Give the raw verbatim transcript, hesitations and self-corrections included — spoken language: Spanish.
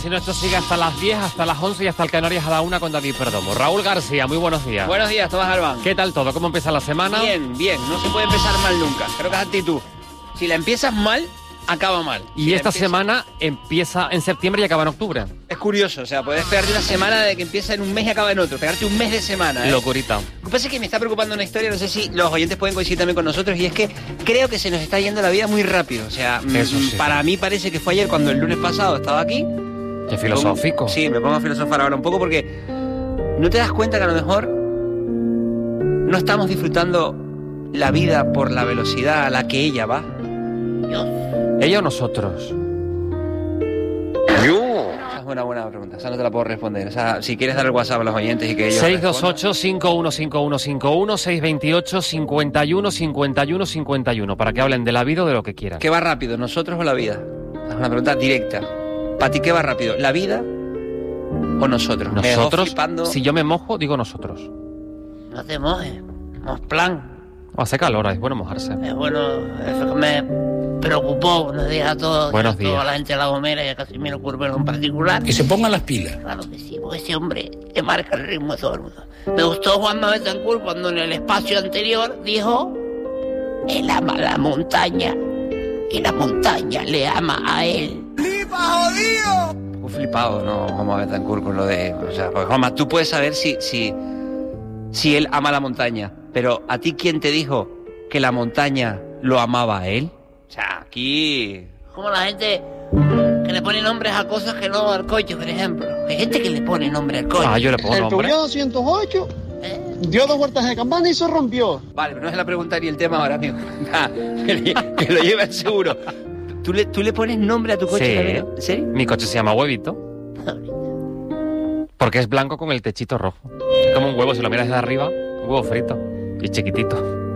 si no esto sigue hasta las diez, hasta las once y hasta el Canarias a la una con David Perdomo. Raúl García, muy buenos días. Buenos días, Tomás Albán. ¿Qué tal todo? ¿Cómo empieza la semana? Bien, bien. No se puede empezar mal nunca. Creo que es actitud. Si la empiezas mal, acaba mal. Y si esta empieza... semana empieza en septiembre y acaba en octubre. Es curioso, o sea, puedes pegarte una semana de que empieza en un mes y acaba en otro. Pegarte un mes de semana, ¿eh? Locurita. Lo que pasa es que me está preocupando una historia, no sé si los oyentes pueden coincidir también con nosotros, y es que creo que se nos está yendo la vida muy rápido. O sea, Eso sí. para mí parece que fue ayer cuando el lunes pasado estaba aquí. Qué filosófico. Pongo, sí, me pongo a filosofar ahora un poco porque no te das cuenta que a lo mejor no estamos disfrutando la vida por la velocidad a la que ella va. Dios. ¿Ella o nosotros? Yo. Esa es una buena pregunta, esa no te la puedo responder. O sea, si quieres dar el WhatsApp a los oyentes y que ellos seis dos ocho, cinco uno cinco uno cinco uno, seis dos ocho, cinco uno, cinco uno, cinco uno, para que hablen de la vida o de lo que quieran. ¿Qué va rápido, nosotros o la vida? Es una pregunta directa. ¿Para ti qué va rápido, la vida o nosotros? Nosotros, si yo me mojo, digo nosotros. No te mojes, mos plan. Hace calor, es bueno mojarse. Es bueno, eso que me preocupó. Buenos días a todos. Buenos a días. toda la gente de La Gomera y a Casimiro Curbelo en particular. Que se pongan las pilas. Claro que sí, porque ese hombre te marca el ritmo de todo el mundo. Me gustó Juanma Betancourt cuando en el espacio anterior dijo: él ama la montaña y la montaña le ama a él. ¡Flipa, jodido! Un poco flipado, ¿no? Vamos a ver tan cool con lo de... O sea, pues, Juanma, tú puedes saber si, si, si él ama la montaña, pero ¿a ti quién te dijo que la montaña lo amaba a él? O sea, aquí... Como la gente que le pone nombres a cosas que no al coche, por ejemplo. Hay gente que le pone nombre al coche. Ah, yo le pongo El nombre. Peugeot doscientos ocho ¿Eh? dio dos vueltas de campana y se rompió. Vale, pero no es la pregunta ni el tema ahora mismo. Nah, que, le- que lo lleve al seguro. ¿Tú le, ¿Tú le pones nombre a tu coche Sí. también? ¿En serio? Mi coche se llama Huevito porque es blanco con el techito rojo. Es como un huevo, si lo miras desde arriba, un huevo frito y chiquitito.